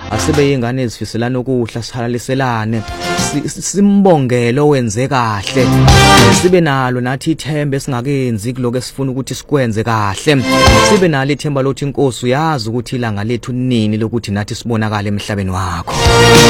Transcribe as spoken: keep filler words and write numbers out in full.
asibe ingane ezifiselana ukuhla sihalaliselane simbongele owenze kahle sibe nalo nathi ithemba esingakenzi kuloko esifuna ukuthi sikwenze kahle sibe nalo ithemba lokuthi inkosi uyazi ukuthi ilanga lethu nini lokuthi nathi sibonakala emhlabeni wakho.